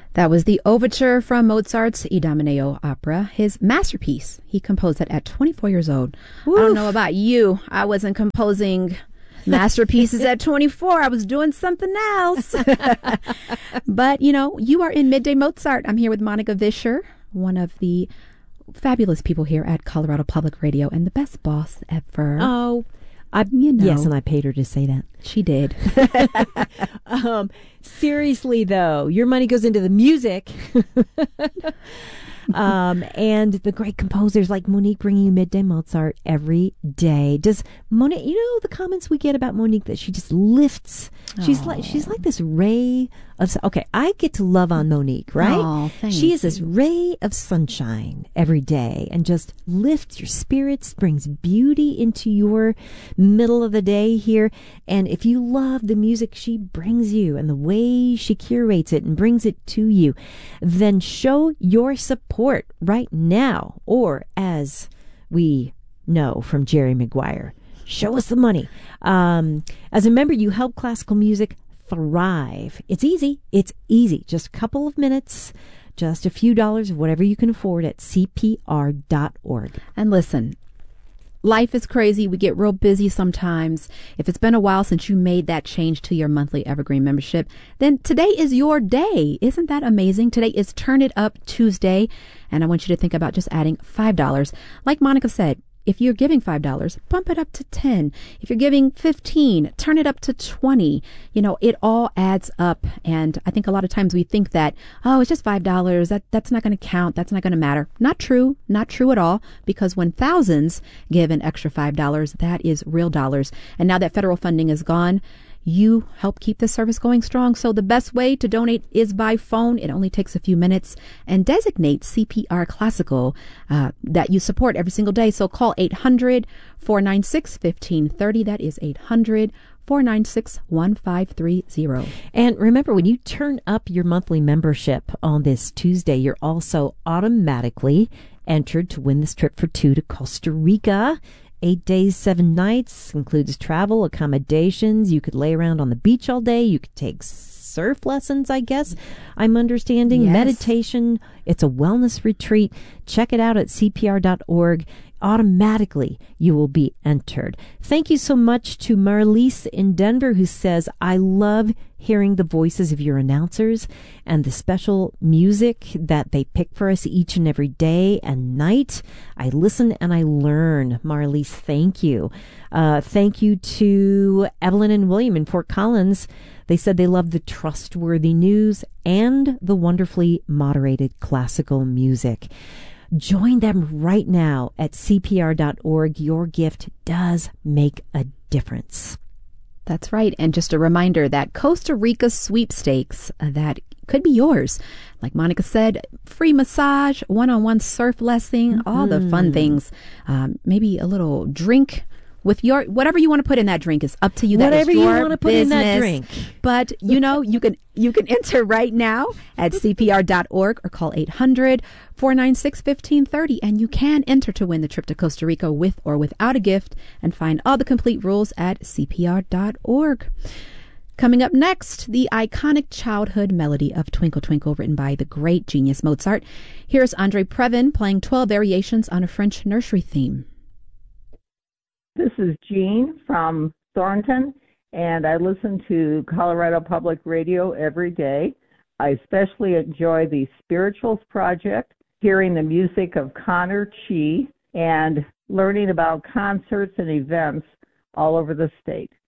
That was the overture from Mozart's Idomeneo opera, his masterpiece. He composed it at 24 years old. Oof. I don't know about you. I wasn't composing masterpieces at 24. I was doing something else. But, you are in Midday Mozart. I'm here with Monica Vischer, one of the fabulous people here at Colorado Public Radio and the best boss ever. Oh, yes, and I paid her to say that. She did. Seriously, though, your money goes into the music. And the great composers like Monique bringing you Midday Mozart every day. Does Monique, the comments we get about Monique, that she just lifts. She's like this ray of, okay, I get to love on Monique, right? Oh, she is this ray of sunshine every day and just lifts your spirits, brings beauty into your middle of the day here. And if you love the music she brings you and the way she curates it and brings it to you, then show your support right now, or as we know from Jerry Maguire, show us the money. As a member, you help classical music thrive. It's easy. Just a couple of minutes, just a few dollars of whatever you can afford at CPR.org. And listen, life is crazy. We get real busy sometimes. If it's been a while since you made that change to your monthly Evergreen membership, then today is your day. Isn't that amazing? Today is Turn It Up Tuesday, and I want you to think about just adding $5. Like Monica said, if you're giving $5, bump it up to 10. If you're giving 15, turn it up to 20. It all adds up. And I think a lot of times we think that, oh, it's just $5. That's not going to count. That's not going to matter. Not true. Not true at all. Because when thousands give an extra $5, that is real dollars. And now that federal funding is gone, you help keep the service going strong. So the best way to donate is by phone. It only takes a few minutes, and designate CPR Classical that you support every single day. So call 800-496-1530. That is 800-496-1530. And remember, when you turn up your monthly membership on this Tuesday, you're also automatically entered to win this trip for two to Costa Rica. 8 days, 7 nights, includes travel, accommodations. You could lay around on the beach all day. You could take surf lessons, I guess I'm understanding. Yes. Meditation. It's a wellness retreat. Check it out at CPR.org. Automatically, you will be entered. Thank you so much to Marlise in Denver, who says, I love hearing the voices of your announcers and the special music that they pick for us each and every day and night. I listen and I learn. Marlise, thank you. Thank you to Evelyn and William in Fort Collins. They said they love the trustworthy news and the wonderfully moderated classical music. Join them right now at CPR.org. Your gift does make a difference. That's right. And just a reminder that Costa Rica sweepstakes, that could be yours. Like Monica said, free massage, one-on-one surf lesson, all the fun things. Maybe a little drink with your, whatever you want to put in that drink is up to you. Whatever that is your you want to put business. in that drink. But, you can enter right now at CPR.org or call 800-496-1530. And you can enter to win the trip to Costa Rica with or without a gift, and find all the complete rules at CPR.org. Coming up next, the iconic childhood melody of Twinkle Twinkle, written by the great genius Mozart. Here's Andre Previn playing 12 variations on a French nursery theme. This is Jean from Thornton, and I listen to Colorado Public Radio every day. I especially enjoy the Spirituals Project, hearing the music of Connor Chi, and learning about concerts and events all over the state.